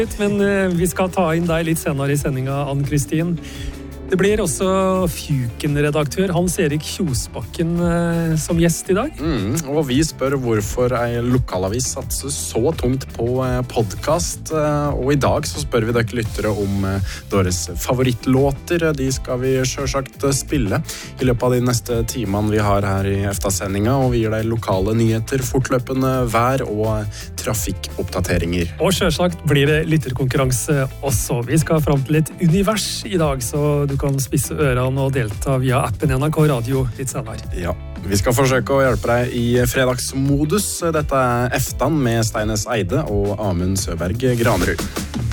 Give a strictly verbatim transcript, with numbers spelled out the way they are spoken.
Men vi skal ta inn deg litt senere i sendinga, Ann-Kristin. Det blir også Fjuken-redaktør Hans-Erik Kjosbakken som gjest i dag. Mm, og vi spør hvorfor ei lokalavis satser så tungt på podcast. Og i dag så spør vi dere lyttere om deres favorittlåter. De skal vi selvsagt spille i løpet av de neste timene vi har her i EFTA-sendinga. Og vi gir deg lokale nyheter, fortløpende vær og trafikkoppdateringer. Og selvsagt blir det lytterkonkurranse også. Vi skal fram til et univers i dag, så du kan spisse ørene og delta via appen N R K Radio litt senere. Ja, vi skal forsøke å hjelpe deg i fredagsmodus. Dette er EFTA med Steines Eide og Amund Søberg Granerud.